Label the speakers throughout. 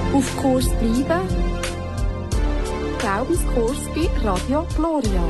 Speaker 1: Auf Kurs bleiben. Glaubenskurs bei Radio Gloria.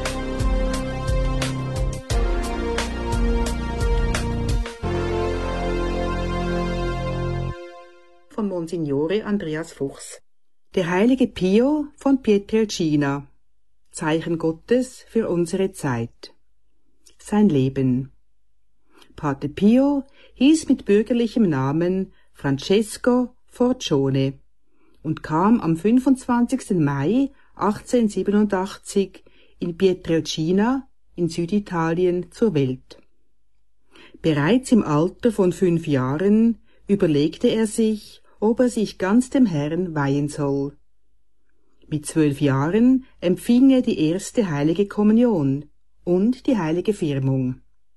Speaker 2: Von Monsignore Andreas Fuchs. Der heilige Pio von Pietrelcina. Zeichen Gottes für unsere Zeit. Sein Leben. Pater Pio hieß mit bürgerlichem Namen Francesco Forcione und kam am 25. Mai 1887 in Pietrelcina in Süditalien zur Welt. Bereits im Alter von 5 Jahren überlegte er sich, ob er sich ganz dem Herrn weihen soll. Mit 12 Jahren empfing er die erste heilige Kommunion und die heilige Firmung.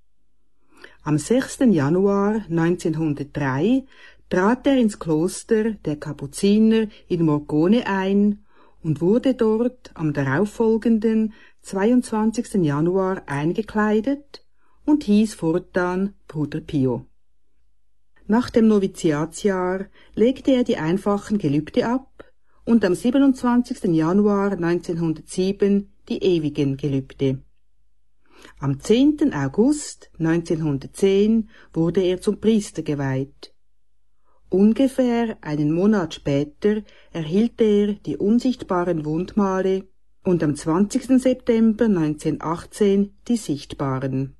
Speaker 2: Am 6. Januar 1903 trat er ins Kloster der Kapuziner in Morcone ein und wurde dort am darauffolgenden 22. Januar eingekleidet und hieß fortan Bruder Pio. Nach dem Noviziatsjahr legte er die einfachen Gelübde ab und am 27. Januar 1907 die ewigen Gelübde. Am 10. August 1910 wurde er zum Priester geweiht. Ungefähr einen Monat später erhielt er die unsichtbaren Wundmale und am 20. September 1918 die sichtbaren.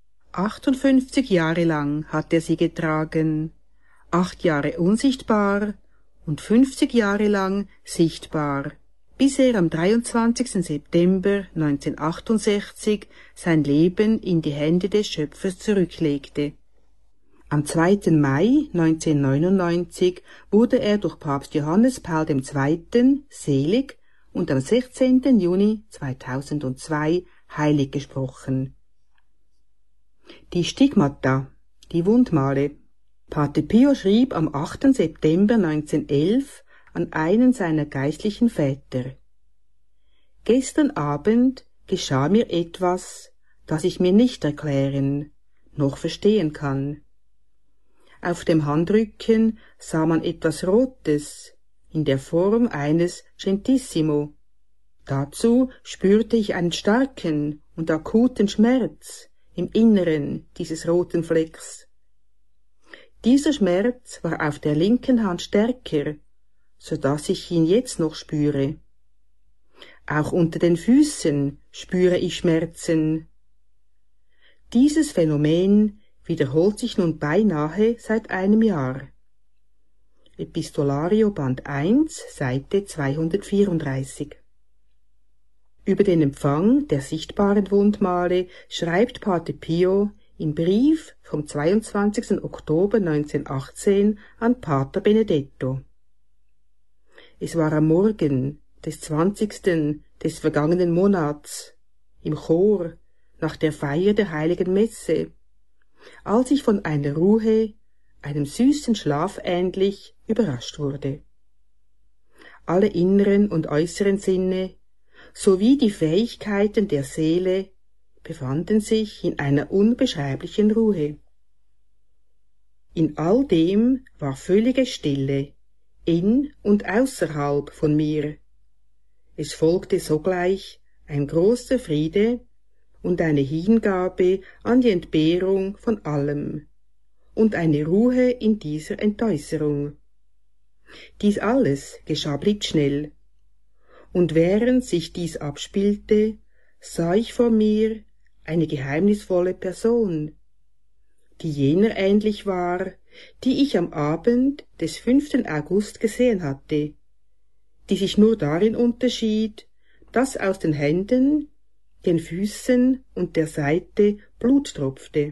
Speaker 2: 58 Jahre lang hat er sie getragen, 8 Jahre unsichtbar und 50 Jahre lang sichtbar, bis er am 23. September 1968 sein Leben in die Hände des Schöpfers zurücklegte. Am 2. Mai 1999 wurde er durch Papst Johannes Paul II. Selig und am 16. Juni 2002 heilig gesprochen. Die Stigmata, die Wundmale. Pater Pio schrieb am 8. September 1911 an einen seiner geistlichen Väter: Gestern Abend geschah mir etwas, das ich mir nicht erklären, noch verstehen kann. Auf dem Handrücken sah man etwas Rotes in der Form eines Centissimo. Dazu spürte ich einen starken und akuten Schmerz im Inneren dieses roten Flecks. Dieser Schmerz war auf der linken Hand stärker, so dass ich ihn jetzt noch spüre. Auch unter den Füßen spüre ich Schmerzen. Dieses Phänomen wiederholt sich nun beinahe seit einem Jahr. Epistolario Band 1, Seite 234. Über den Empfang der sichtbaren Wundmale schreibt Pater Pio im Brief vom 22. Oktober 1918 an Pater Benedetto. Es war am Morgen des 20. des vergangenen Monats, im Chor, nach der Feier der heiligen Messe, als ich von einer Ruhe, einem süßen Schlaf ähnlich, überrascht wurde. Alle inneren und äußeren Sinne sowie die Fähigkeiten der Seele befanden sich in einer unbeschreiblichen Ruhe. In all dem war völlige Stille, in und außerhalb von mir. Es folgte sogleich ein großer Friede und eine Hingabe an die Entbehrung von allem und eine Ruhe in dieser Entäußerung. Dies alles geschah blitzschnell, und während sich dies abspielte, sah ich vor mir eine geheimnisvolle Person, die jener ähnlich war, die ich am Abend des 5. August gesehen hatte, die sich nur darin unterschied, dass aus den Händen, den Füßen und der Seite Blut tropfte.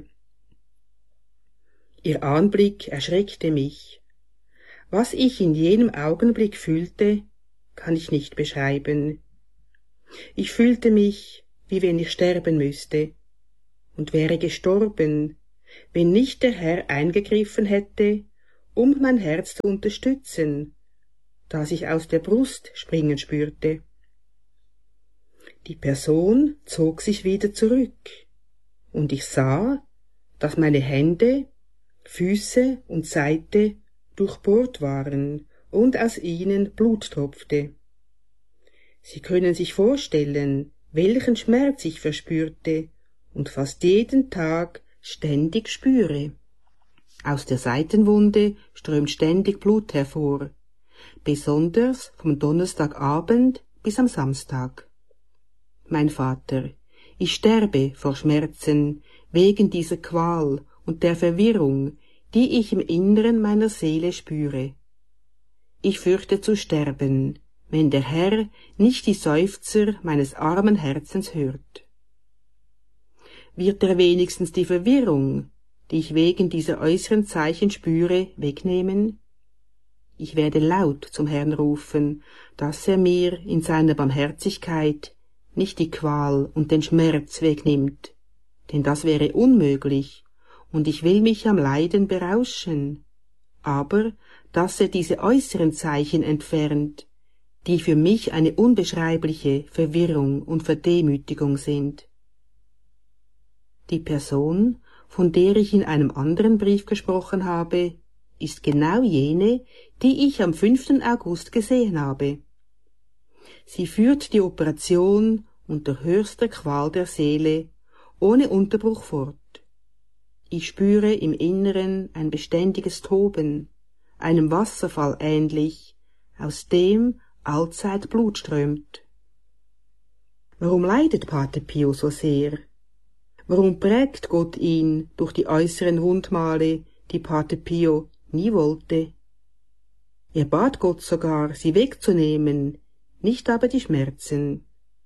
Speaker 2: Ihr Anblick erschreckte mich. Was ich in jenem Augenblick fühlte, kann ich nicht beschreiben. Ich fühlte mich, wie wenn ich sterben müsste, und wäre gestorben, wenn nicht der Herr eingegriffen hätte, um mein Herz zu unterstützen, das ich aus der Brust springen spürte. Die Person zog sich wieder zurück, und ich sah, dass meine Hände, Füße und Seite durchbohrt waren und aus ihnen Blut tropfte. Sie können sich vorstellen, welchen Schmerz ich verspürte und fast jeden Tag ständig spüre. Aus der Seitenwunde strömt ständig Blut hervor, besonders vom Donnerstagabend bis am Samstag. Mein Vater, ich sterbe vor Schmerzen wegen dieser Qual und der Verwirrung, die ich im Inneren meiner Seele spüre. Ich fürchte zu sterben, wenn der Herr nicht die Seufzer meines armen Herzens hört. Wird er wenigstens die Verwirrung, die ich wegen dieser äußeren Zeichen spüre, wegnehmen? Ich werde laut zum Herrn rufen, dass er mir in seiner Barmherzigkeit nicht die Qual und den Schmerz wegnimmt, denn das wäre unmöglich, und ich will mich am Leiden berauschen, aber dass er diese äußeren Zeichen entfernt, die für mich eine unbeschreibliche Verwirrung und Verdemütigung sind. Die Person, von der ich in einem anderen Brief gesprochen habe, ist genau jene, die ich am 5. August gesehen habe. Sie führt die Operation unter höchster Qual der Seele, ohne Unterbruch fort. Ich spüre im Inneren ein beständiges Toben, einem Wasserfall ähnlich, aus dem allzeit Blut strömt. Warum leidet Pater Pio so sehr? Warum prägt Gott ihn durch die äußeren Wundmale, die Pater Pio nie wollte? Er bat Gott sogar, sie wegzunehmen, nicht aber die Schmerzen.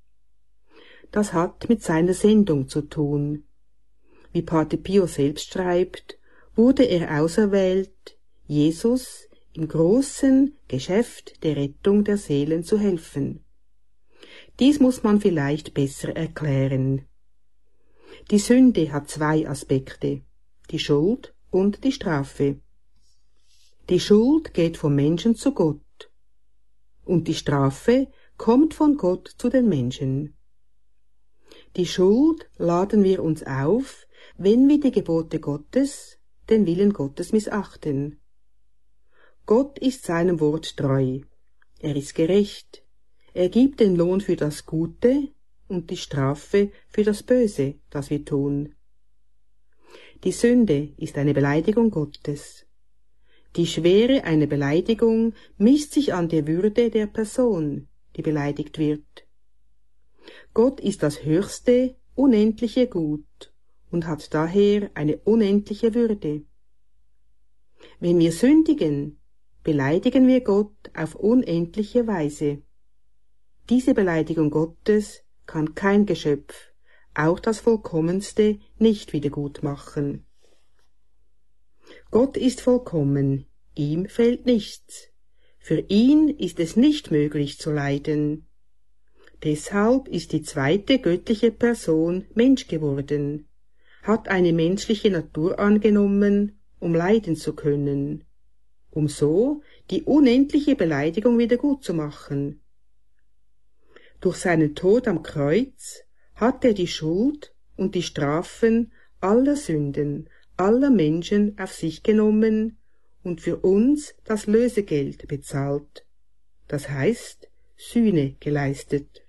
Speaker 2: Das hat mit seiner Sendung zu tun. Wie Pater Pio selbst schreibt, wurde er auserwählt, Jesus im großen Geschäft der Rettung der Seelen zu helfen. Dies muss man vielleicht besser erklären. Die Sünde hat zwei Aspekte, die Schuld und die Strafe. Die Schuld geht vom Menschen zu Gott, und die Strafe kommt von Gott zu den Menschen. Die Schuld laden wir uns auf, wenn wir die Gebote Gottes, den Willen Gottes missachten. Gott ist seinem Wort treu, er ist gerecht, er gibt den Lohn für das Gute und die Strafe für das Böse, das wir tun. Die Sünde ist eine Beleidigung Gottes. Die Schwere einer Beleidigung misst sich an der Würde der Person, die beleidigt wird. Gott ist das höchste, unendliche Gut und hat daher eine unendliche Würde. Wenn wir sündigen, beleidigen wir Gott auf unendliche Weise. Diese Beleidigung Gottes kann kein Geschöpf, auch das Vollkommenste, nicht wiedergutmachen. Gott ist vollkommen, ihm fehlt nichts. Für ihn ist es nicht möglich zu leiden. Deshalb ist die zweite göttliche Person Mensch geworden, hat eine menschliche Natur angenommen, um leiden zu können, um so die unendliche Beleidigung wiedergutzumachen. Durch seinen Tod am Kreuz hat er die Schuld und die Strafen aller Sünden, aller Menschen auf sich genommen und für uns das Lösegeld bezahlt, das heißt Sühne geleistet.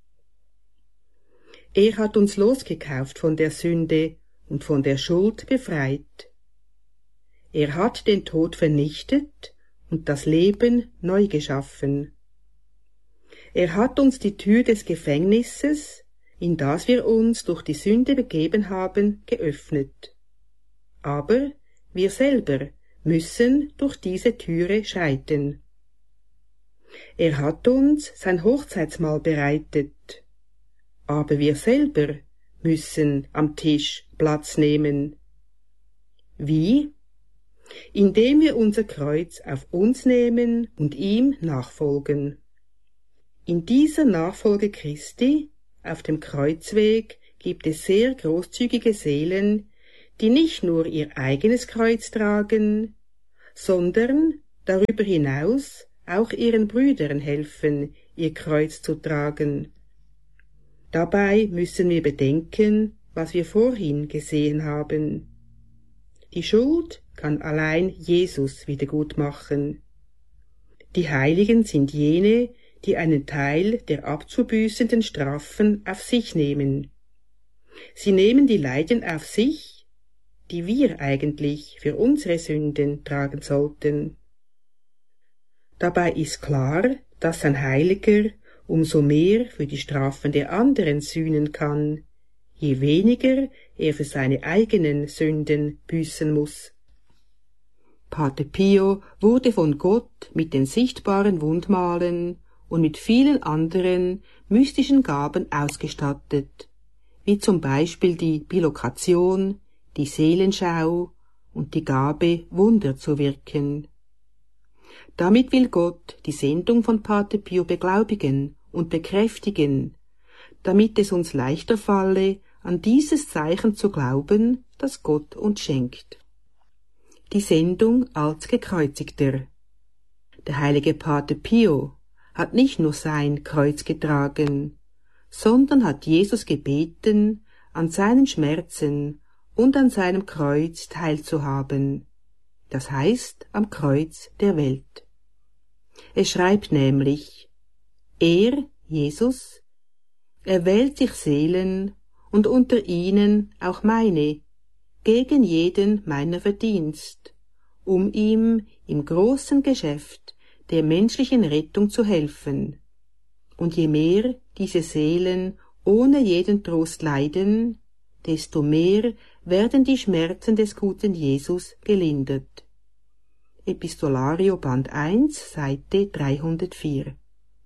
Speaker 2: Er hat uns losgekauft von der Sünde und von der Schuld befreit. Er hat den Tod vernichtet und das Leben neu geschaffen. Er hat uns die Tür des Gefängnisses, in das wir uns durch die Sünde begeben haben, geöffnet. Aber wir selber müssen durch diese Türe schreiten. Er hat uns sein Hochzeitsmahl bereitet, aber wir selber müssen am Tisch Platz nehmen. Wie? Indem wir unser Kreuz auf uns nehmen und ihm nachfolgen. In dieser Nachfolge Christi, auf dem Kreuzweg, gibt es sehr großzügige Seelen, die nicht nur ihr eigenes Kreuz tragen, sondern darüber hinaus auch ihren Brüdern helfen, ihr Kreuz zu tragen. Dabei müssen wir bedenken, was wir vorhin gesehen haben. Die Schuld kann allein Jesus wiedergutmachen. Die Heiligen sind jene, die einen Teil der abzubüßenden Strafen auf sich nehmen. Sie nehmen die Leiden auf sich, die wir eigentlich für unsere Sünden tragen sollten. Dabei ist klar, dass ein Heiliger umso mehr für die Strafen der anderen sühnen kann, je weniger er für seine eigenen Sünden büßen muss. Pater Pio wurde von Gott mit den sichtbaren Wundmalen und mit vielen anderen mystischen Gaben ausgestattet, wie zum Beispiel die Bilokation, die Seelenschau und die Gabe, Wunder zu wirken. Damit will Gott die Sendung von Pater Pio beglaubigen und bekräftigen, damit es uns leichter falle, an dieses Zeichen zu glauben, das Gott uns schenkt. Die Sendung als Gekreuzigter. Der heilige Pater Pio hat nicht nur sein Kreuz getragen, sondern hat Jesus gebeten, an seinen Schmerzen und an seinem Kreuz teilzuhaben, das heißt am Kreuz der Welt. Er schreibt nämlich, er, Jesus, erwählt sich Seelen und unter ihnen auch meine, gegen jeden meiner Verdienst, um ihm im großen Geschäft der menschlichen Rettung zu helfen. Und je mehr diese Seelen ohne jeden Trost leiden, desto mehr werden die Schmerzen des guten Jesus gelindert. Epistolario Band 1, Seite 304.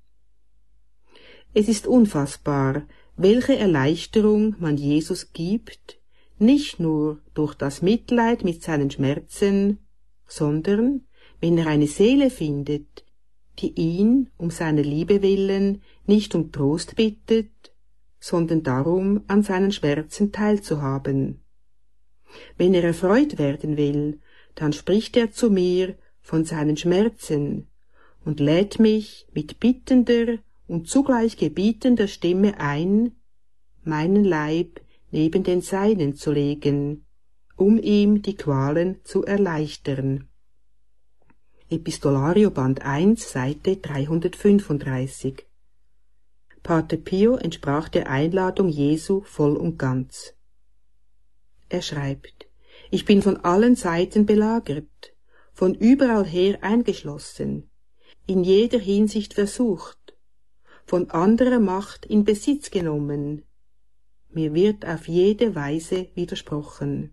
Speaker 2: Es ist unfassbar, welche Erleichterung man Jesus gibt, nicht nur durch das Mitleid mit seinen Schmerzen, sondern wenn er eine Seele findet, die ihn um seiner Liebe willen nicht um Trost bittet, sondern darum, an seinen Schmerzen teilzuhaben. Wenn er erfreut werden will, dann spricht er zu mir von seinen Schmerzen und lädt mich mit bittender und zugleich gebietender Stimme ein, meinen Leib neben den seinen zu legen, um ihm die Qualen zu erleichtern. Epistolario Band 1, Seite 335. Pater Pio entsprach der Einladung Jesu voll und ganz. Er schreibt, ich bin von allen Seiten belagert, von überall her eingeschlossen, in jeder Hinsicht versucht, von anderer Macht in Besitz genommen. Mir wird auf jede Weise widersprochen.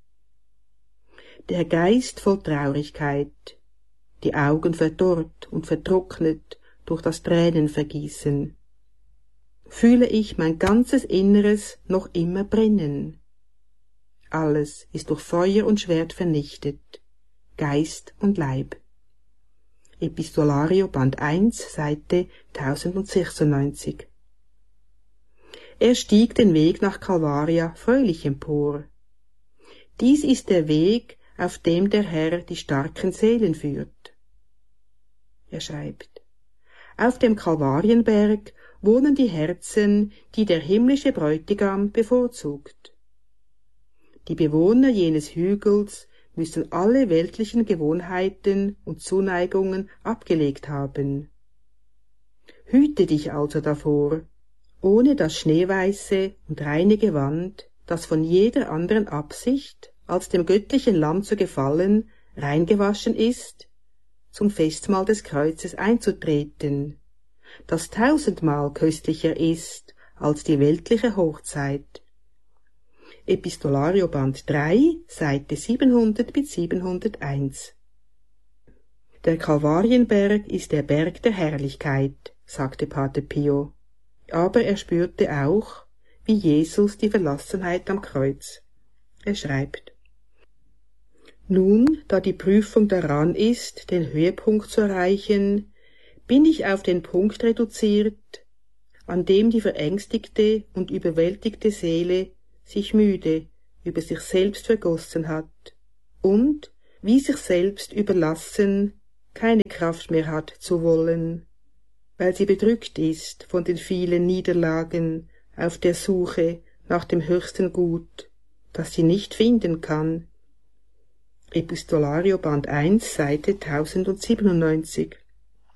Speaker 2: Der Geist voll Traurigkeit, die Augen verdorrt und vertrocknet durch das Tränenvergießen. Fühle ich mein ganzes Inneres noch immer brennen. Alles ist durch Feuer und Schwert vernichtet, Geist und Leib. Epistolario Band 1, Seite 1096. Er stieg den Weg nach Calvaria fröhlich empor. Dies ist der Weg, auf dem der Herr die starken Seelen führt. Er schreibt, auf dem Kalvarienberg wohnen die Herzen, die der himmlische Bräutigam bevorzugt. Die Bewohner jenes Hügels müssen alle weltlichen Gewohnheiten und Zuneigungen abgelegt haben. Hüte dich also davor, ohne das schneeweiße und reine Gewand, das von jeder anderen Absicht als dem göttlichen Lamm zu gefallen reingewaschen ist, zum Festmahl des Kreuzes einzutreten, das 1000-mal köstlicher ist als die weltliche Hochzeit. Epistolario Band 3, Seite 700 bis 701. Der Kalvarienberg ist der Berg der Herrlichkeit, sagte Pater Pio, aber er spürte auch, wie Jesus die Verlassenheit am Kreuz. Er schreibt, nun, da die Prüfung daran ist, den Höhepunkt zu erreichen, bin ich auf den Punkt reduziert, an dem die verängstigte und überwältigte Seele sich müde über sich selbst vergossen hat und, wie sich selbst überlassen, keine Kraft mehr hat zu wollen, weil sie bedrückt ist von den vielen Niederlagen auf der Suche nach dem höchsten Gut, das sie nicht finden kann. Epistolario Band 1, Seite 1097.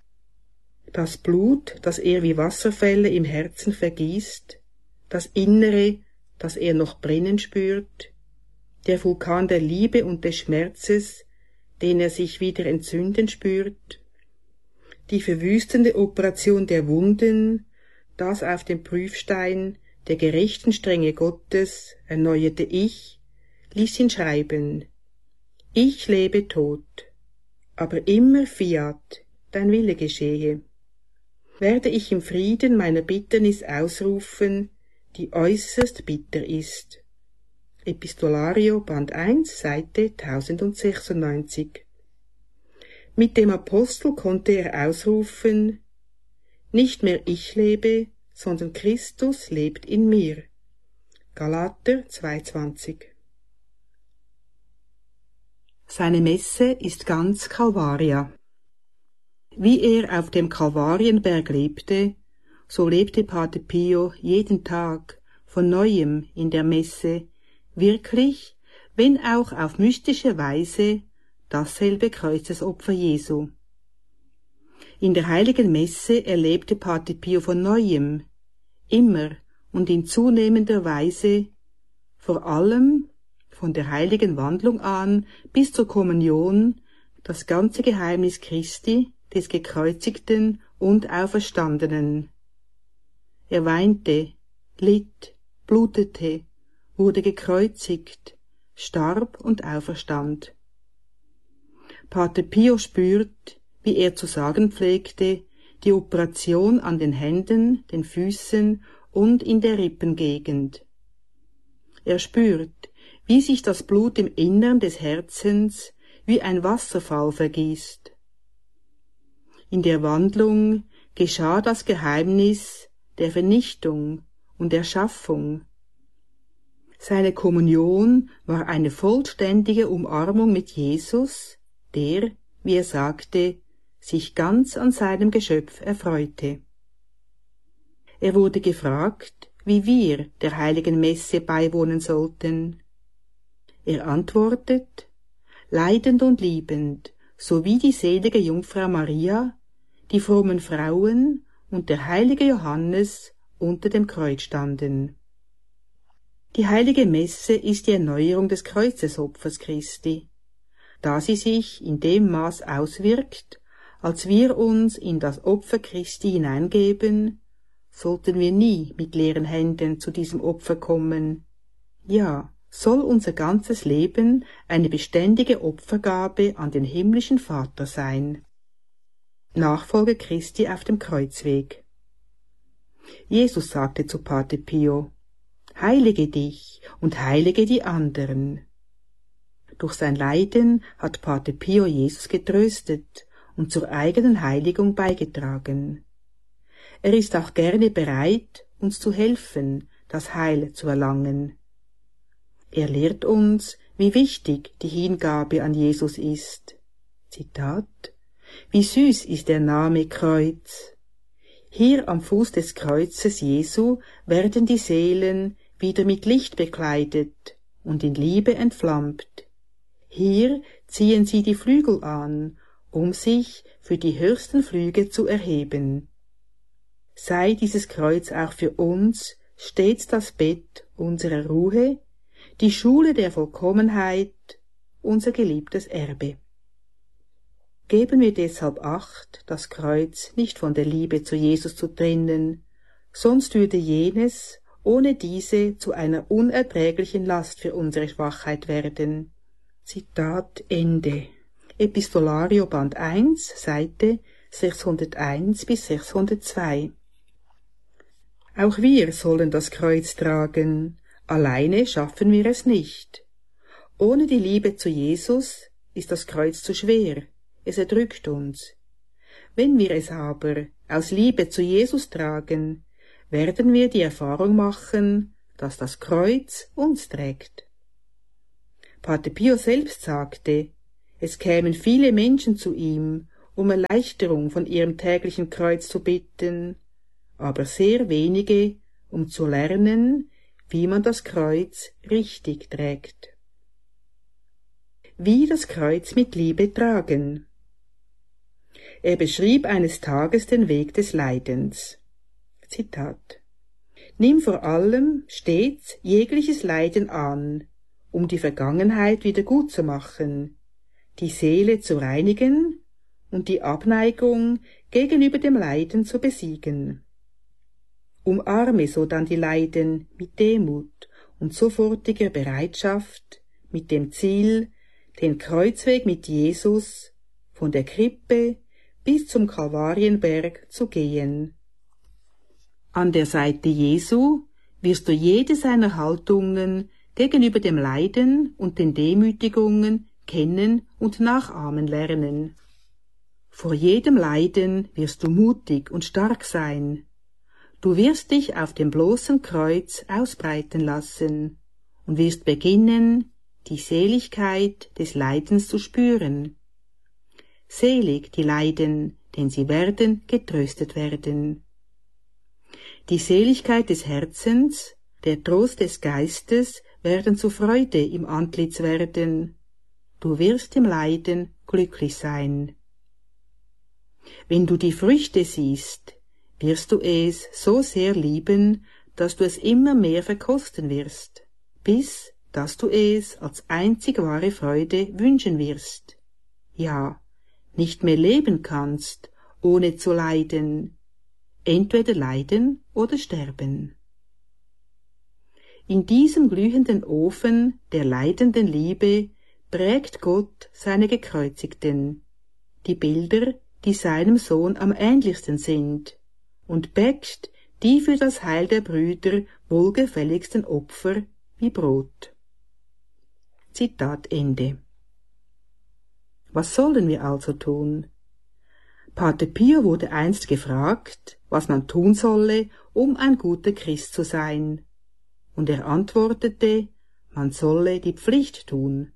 Speaker 2: das Blut, das er wie Wasserfälle im Herzen vergießt, das Innere, das er noch brennen spürt, der Vulkan der Liebe und des Schmerzes, den er sich wieder entzünden spürt, die verwüstende Operation der Wunden, das auf dem Prüfstein der gerechten Strenge Gottes erneuerte Ich, ließ ihn schreiben: Ich lebe tot, aber immer Fiat, dein Wille geschehe. Werde ich im Frieden meiner Bitternis ausrufen, die äußerst bitter ist. Epistolario, Band 1, Seite 1096. Mit dem Apostel konnte er ausrufen: Nicht mehr ich lebe, sondern Christus lebt in mir. Galater 2,20. Seine Messe ist ganz Calvaria. Wie er auf dem Kalvarienberg lebte, so lebte Pater Pio jeden Tag von Neuem in der Messe, wirklich, wenn auch auf mystische Weise, dasselbe Kreuzesopfer Jesu. In der heiligen Messe erlebte Pater Pio von Neuem, immer und in zunehmender Weise, vor allem von der heiligen Wandlung an bis zur Kommunion, das ganze Geheimnis Christi, des Gekreuzigten und Auferstandenen. Er weinte, litt, blutete, wurde gekreuzigt, starb und auferstand. Pater Pio spürt, wie er zu sagen pflegte, die Operation an den Händen, den Füßen und in der Rippengegend. Er spürt, wie sich das Blut im Innern des Herzens wie ein Wasserfall vergießt. In der Wandlung geschah das Geheimnis der Vernichtung und Erschaffung. Seine Kommunion war eine vollständige Umarmung mit Jesus, der, wie er sagte, sich ganz an seinem Geschöpf erfreute. Er wurde gefragt, wie wir der heiligen Messe beiwohnen sollten. Er antwortet: Leidend und liebend, so wie die selige Jungfrau Maria, die frommen Frauen und der heilige Johannes unter dem Kreuz standen. Die heilige Messe ist die Erneuerung des Kreuzesopfers Christi, da sie sich in dem Maß auswirkt, als wir uns in das Opfer Christi hineingeben, sollten wir nie mit leeren Händen zu diesem Opfer kommen. Ja, soll unser ganzes Leben eine beständige Opfergabe an den himmlischen Vater sein. Nachfolge Christi auf dem Kreuzweg. Jesus sagte zu Pater Pio: Heilige dich und heilige die anderen. Durch sein Leiden hat Pater Pio Jesus getröstet und zur eigenen Heiligung beigetragen. Er ist auch gerne bereit, uns zu helfen, das Heil zu erlangen. Er lehrt uns, wie wichtig die Hingabe an Jesus ist. Zitat: Wie süß ist der Name Kreuz. Hier am Fuß des Kreuzes Jesu werden die Seelen wieder mit Licht bekleidet und in Liebe entflammt. Hier ziehen sie die Flügel an, um sich für die höchsten Flüge zu erheben. Sei dieses Kreuz auch für uns stets das Bett unserer Ruhe, die Schule der Vollkommenheit, unser geliebtes Erbe. Geben wir deshalb Acht, das Kreuz nicht von der Liebe zu Jesus zu trennen, sonst würde jenes ohne diese zu einer unerträglichen Last für unsere Schwachheit werden. Zitat Ende. Epistolario Band 1, Seite 601 bis 602. Auch wir sollen das Kreuz tragen, alleine schaffen wir es nicht. Ohne die Liebe zu Jesus ist das Kreuz zu schwer, es erdrückt uns. Wenn wir es aber aus Liebe zu Jesus tragen, werden wir die Erfahrung machen, dass das Kreuz uns trägt. Pater Pio selbst sagte, es kämen viele Menschen zu ihm, um Erleichterung von ihrem täglichen Kreuz zu bitten, aber sehr wenige, um zu lernen, wie man das Kreuz richtig trägt. Wie das Kreuz mit Liebe tragen. Er beschrieb eines Tages den Weg des Leidens. Zitat: Nimm vor allem stets jegliches Leiden an, um die Vergangenheit wieder gut zu machen, die Seele zu reinigen und die Abneigung gegenüber dem Leiden zu besiegen. Umarme sodann die Leiden mit Demut und sofortiger Bereitschaft, mit dem Ziel, den Kreuzweg mit Jesus von der Krippe bis zum Kalvarienberg zu gehen. An der Seite Jesu wirst du jede seiner Haltungen gegenüber dem Leiden und den Demütigungen kennen und nachahmen lernen. Vor jedem Leiden wirst du mutig und stark sein. Du wirst dich auf dem bloßen Kreuz ausbreiten lassen und wirst beginnen, die Seligkeit des Leidens zu spüren. Selig die Leiden, denn sie werden getröstet werden. Die Seligkeit des Herzens, der Trost des Geistes werden zu Freude im Antlitz werden. Du wirst im Leiden glücklich sein. Wenn du die Früchte siehst, wirst du es so sehr lieben, dass du es immer mehr verkosten wirst, bis dass du es als einzig wahre Freude wünschen wirst. Ja, nicht mehr leben kannst, ohne zu leiden, entweder leiden oder sterben. In diesem glühenden Ofen der leidenden Liebe prägt Gott seine Gekreuzigten, die Bilder, die seinem Sohn am ähnlichsten sind, und bäckt die für das Heil der Brüder wohlgefälligsten Opfer wie Brot. Zitat Ende. Was sollen wir also tun? Pater Pio wurde einst gefragt, was man tun solle, um ein guter Christ zu sein, und er antwortete, man solle die Pflicht tun.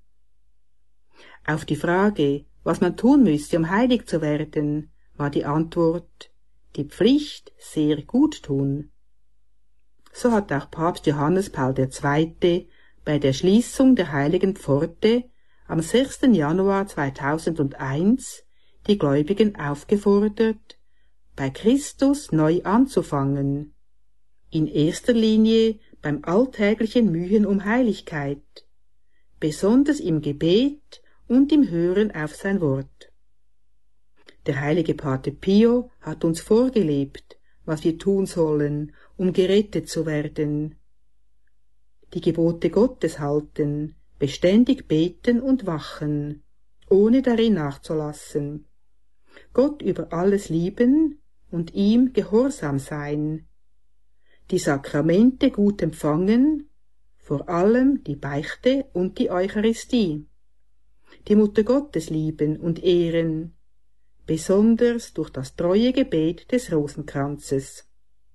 Speaker 2: Auf die Frage, was man tun müsse, um heilig zu werden, war die Antwort, die Pflicht sehr gut tun. So hat auch Papst Johannes Paul II. Bei der Schließung der Heiligen Pforte am 6. Januar 2001 die Gläubigen aufgefordert, bei Christus neu anzufangen, in erster Linie beim alltäglichen Mühen um Heiligkeit, besonders im Gebet und im Hören auf sein Wort. Der heilige Pater Pio hat uns vorgelebt, was wir tun sollen, um gerettet zu werden. Die Gebote Gottes halten, beständig beten und wachen, ohne darin nachzulassen. Gott über alles lieben und ihm gehorsam sein. Die Sakramente gut empfangen, vor allem die Beichte und die Eucharistie. Die Mutter Gottes lieben und ehren, besonders durch das treue Gebet des Rosenkranzes.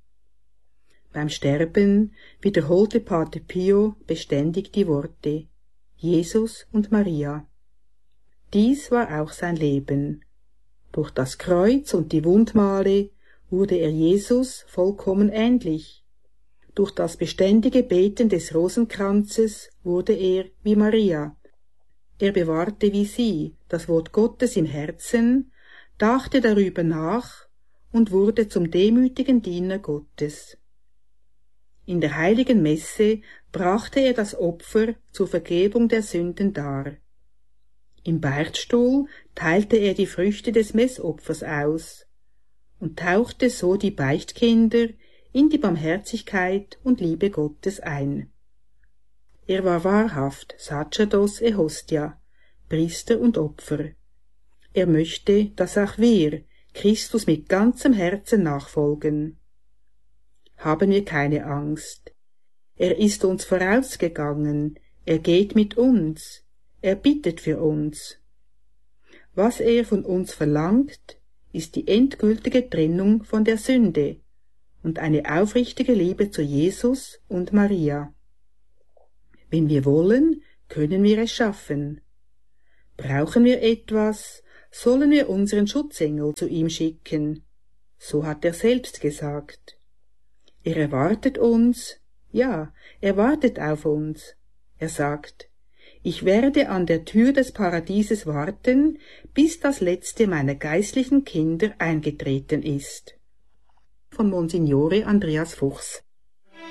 Speaker 2: Beim Sterben wiederholte Pater Pio beständig die Worte Jesus und Maria. Dies war auch sein Leben. Durch das Kreuz und die Wundmale wurde er Jesus vollkommen ähnlich. Durch das beständige Beten des Rosenkranzes wurde er wie Maria. Er bewahrte wie sie das Wort Gottes im Herzen, dachte darüber nach und wurde zum demütigen Diener Gottes. In der heiligen Messe brachte er das Opfer zur Vergebung der Sünden dar. Im Beichtstuhl teilte er die Früchte des Messopfers aus und tauchte so die Beichtkinder in die Barmherzigkeit und Liebe Gottes ein. Er war wahrhaft Sacerdos e Hostia, Priester und Opfer. Er möchte, dass auch wir Christus mit ganzem Herzen nachfolgen. Haben wir keine Angst. Er ist uns vorausgegangen, er geht mit uns, er bittet für uns. Was er von uns verlangt, ist die endgültige Trennung von der Sünde und eine aufrichtige Liebe zu Jesus und Maria. Wenn wir wollen, können wir es schaffen. Brauchen wir etwas, sollen wir unseren Schutzengel zu ihm schicken. So hat er selbst gesagt. Er erwartet uns, ja, er wartet auf uns. Er sagt, Ich werde an der Tür des Paradieses warten, bis das letzte meiner geistlichen Kinder eingetreten ist. Von Monsignore Andreas Fuchs.